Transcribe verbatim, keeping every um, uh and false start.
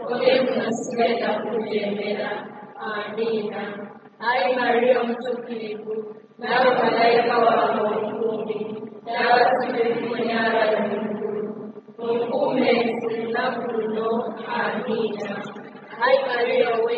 podemos sieta kutembea. Amina. Hai Maria mtukufu, nawe malaika wako mbinguni, na wasifinyara ya Mungu, Mungu mesi na kuno. Amina. Hai Maria